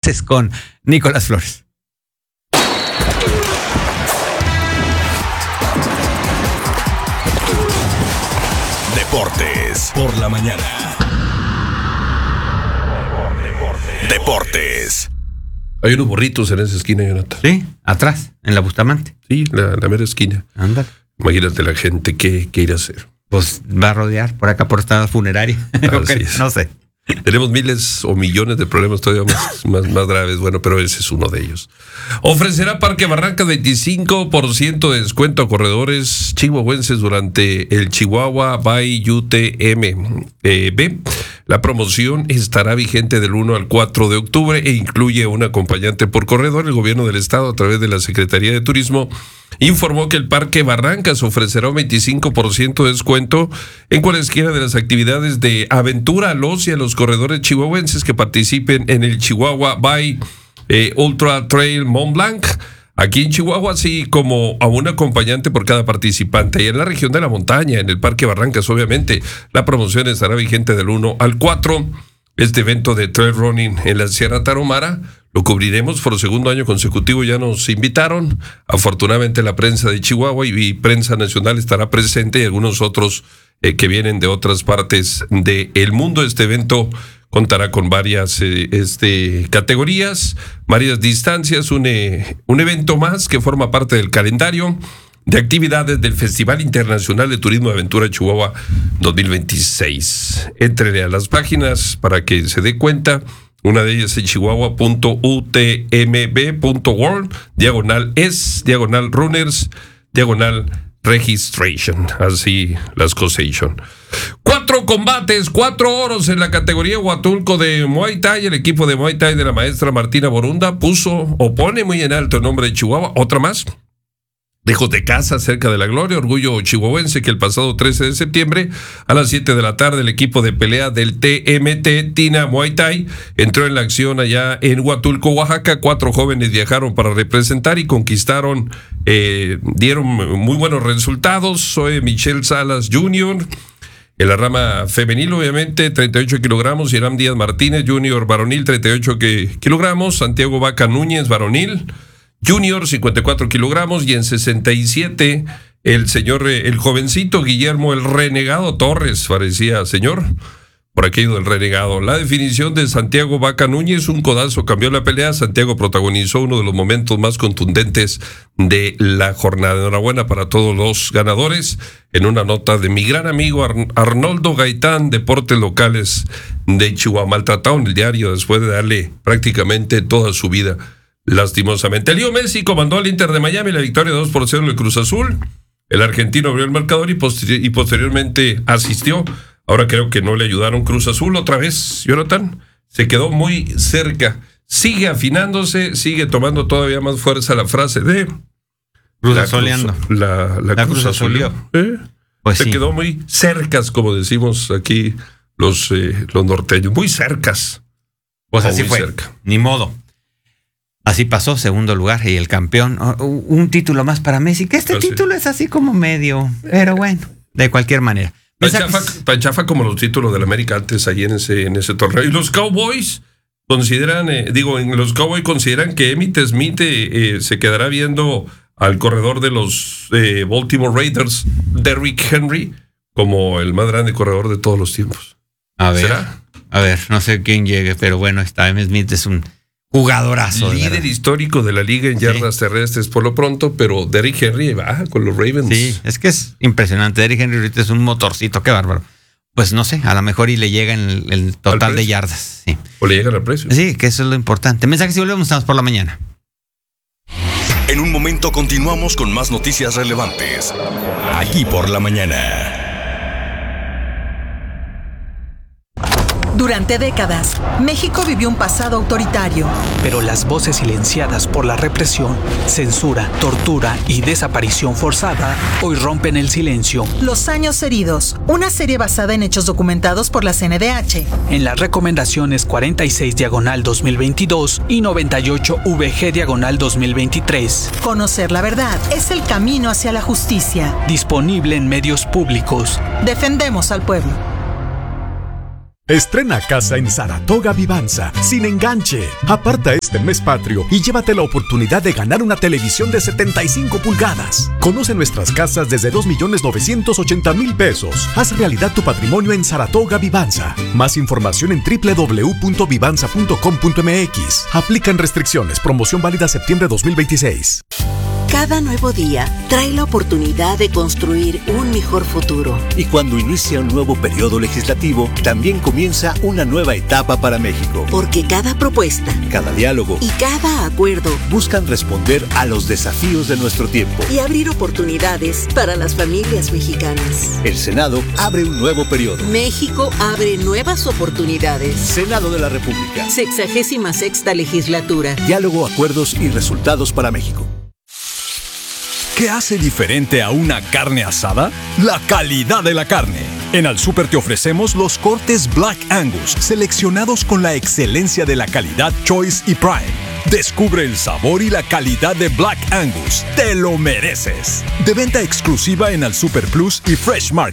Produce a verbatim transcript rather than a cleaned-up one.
Deportes con Nicolás Flores. Deportes por la mañana. Deportes. Hay unos burritos en esa esquina, Jonathan. Sí, atrás, en la Bustamante. Sí, la, la mera esquina. Ándale. Imagínate la gente, ¿qué, qué ir a hacer? Pues va a rodear por acá por esta funeraria. Okay, no sé. Tenemos miles o millones de problemas todavía más, más, más graves. Bueno, pero ese es uno de ellos. Ofrecerá Parque Barrancas veinticinco por ciento de descuento a corredores chihuahuenses durante el Chihuahua Bay U T M B. La promoción estará vigente del uno al cuatro de octubre e incluye un acompañante por corredor. El gobierno del estado, a través de la Secretaría de Turismo, informó que el Parque Barrancas ofrecerá un veinticinco por ciento de descuento en cualesquiera de las actividades de aventura a los y a los corredores chihuahuenses que participen en el Chihuahua Bay eh, Ultra Trail Mont Blanc, aquí en Chihuahua, así como a un acompañante por cada participante. Y en la región de la montaña, en el Parque Barrancas, obviamente, la promoción estará vigente del uno al cuatro. Este evento de trail running en la Sierra Tarahumara lo cubriremos por segundo año consecutivo. Ya nos invitaron. Afortunadamente la prensa de Chihuahua y, y prensa nacional estará presente, y algunos otros eh, que vienen de otras partes del mundo. Este evento contará con varias eh, este, categorías, varias distancias, un, eh, un evento más que forma parte del calendario de actividades del Festival Internacional de Turismo de Aventura Chihuahua dos mil veintiséis. Éntrele a las páginas para que se dé cuenta. Una de ellas es chihuahua punto u t m b punto world, diagonal es, diagonal runners, diagonal registration, así las cosechas. Cuatro combates, cuatro oros en la categoría Huatulco de Muay Thai. El equipo de Muay Thai de la maestra Martina Borunda puso o pone muy en alto el nombre de Chihuahua. Otra más. Lejos de casa, cerca de la gloria, orgullo chihuahuense, que el pasado trece de septiembre a las siete de la tarde el equipo de pelea del T M T Tina Muay Thai entró en la acción allá en Huatulco, Oaxaca. Cuatro jóvenes viajaron para representar y conquistaron, eh, dieron muy buenos resultados. Soy Michelle Salas junior en la rama femenil, obviamente, treinta y ocho kilogramos. Hiram Díaz Martínez junior varonil, treinta y ocho kilogramos. Santiago Vaca Núñez varonil junior, cincuenta y cuatro kilogramos, y en sesenta y siete el señor, el jovencito Guillermo el Renegado Torres, parecía señor, por aquello del renegado. La definición de Santiago Vaca Núñez, un codazo cambió la pelea. Santiago protagonizó uno de los momentos más contundentes de la jornada. Enhorabuena para todos los ganadores. En una nota de mi gran amigo Ar- Arnoldo Gaitán, Deportes Locales de Chihuahua, maltratado en el diario después de darle prácticamente toda su vida, lastimosamente. Leo Messi comandó al Inter de Miami la victoria dos por cero del Cruz Azul. El argentino abrió el marcador y, poster- y posteriormente asistió. Ahora creo que no le ayudaron. Cruz Azul otra vez, Jonathan, se quedó muy cerca. Sigue afinándose, sigue tomando todavía más fuerza la frase de Cruz Azuleando. La, la, la Cruz, Cruz Azuleó. ¿Eh? Pues se sí. quedó muy cercas, como decimos aquí los, eh, los norteños. Muy cercas. Pues así muy fue. Cerca. Ni modo. Así pasó, segundo lugar y el campeón. Un título más para Messi, que este Ah, título sí. es así como medio, pero bueno, de cualquier manera. Tan chafa, tan chafa como los títulos del América antes ahí en ese, en ese torneo. Y los Cowboys consideran, eh, digo, en los Cowboys consideran que Emmitt Smith eh, eh, se quedará viendo al corredor de los eh, Baltimore Raiders, Derrick Henry, como el más grande corredor de todos los tiempos. A ver, ¿será? A ver, no sé quién llegue, pero bueno, está Emmitt Smith, es un jugadorazo. Líder histórico de la liga en yardas sí. terrestres por lo pronto, pero Derrick Henry va con los Ravens. Sí, es que es impresionante. Derrick Henry ahorita es un motorcito, qué bárbaro. Pues no sé, a lo mejor y le llega en el, el total de yardas. Sí. O le llegan al precio. Sí, que eso es lo importante. Mensajes y volvemos, estamos por la mañana. En un momento continuamos con más noticias relevantes. Aquí por la mañana. Durante décadas, México vivió un pasado autoritario. Pero las voces silenciadas por la represión, censura, tortura y desaparición forzada hoy rompen el silencio. Los años heridos, una serie basada en hechos documentados por la C N D H. En las recomendaciones cuarenta y seis diagonal dos mil veintidós y noventa y ocho V G diagonal dos mil veintitrés. Conocer la verdad es el camino hacia la justicia. Disponible en medios públicos. Defendemos al pueblo. Estrena casa en Saratoga Vivanza, sin enganche. Aparta este mes patrio y llévate la oportunidad de ganar una televisión de setenta y cinco pulgadas. Conoce nuestras casas desde dos millones novecientos ochenta mil pesos. Haz realidad tu patrimonio en Saratoga Vivanza. Más información en doble u doble u doble u punto vivanza punto com punto m x. Aplican restricciones. Promoción válida septiembre dos mil veintiséis. Cada nuevo día trae la oportunidad de construir un mejor futuro. Y cuando inicia un nuevo periodo legislativo, también comienza una nueva etapa para México. Porque cada propuesta, cada diálogo y cada acuerdo buscan responder a los desafíos de nuestro tiempo y abrir oportunidades para las familias mexicanas. El Senado abre un nuevo periodo. México abre nuevas oportunidades. Senado de la República. Sexagésima sexta legislatura. Diálogo, acuerdos y resultados para México. ¿Qué hace diferente a una carne asada? La calidad de la carne. En Al Súper te ofrecemos los cortes Black Angus, seleccionados con la excelencia de la calidad Choice y Prime. Descubre el sabor y la calidad de Black Angus. ¡Te lo mereces! De venta exclusiva en Al Súper Plus y Fresh Market.